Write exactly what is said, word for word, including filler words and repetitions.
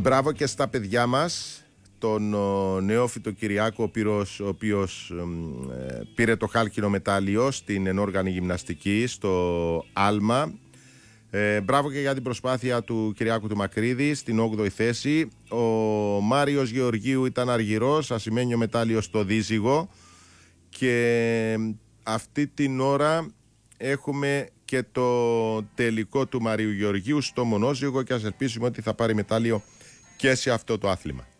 Μπράβο και στα παιδιά μας, τον ο, νεόφυτο Κυριάκο, ο οποίος, ο οποίος ε, πήρε το χάλκινο μετάλλιο στην ενόργανη γυμναστική στο Άλμα. Ε, μπράβο και για την προσπάθεια του Κυριάκου του Μακρύδη στην όγδοη θέση. Ο Μάριος Γεωργίου ήταν αργυρός, ασημένιο μετάλλιο στο Δίζυγο. Και αυτή την ώρα έχουμε και το τελικό του Μαρίου Γεωργίου στο Μονόζυγο και ας ελπίσουμε ότι θα πάρει μετάλλιο και σε αυτό το άθλημα.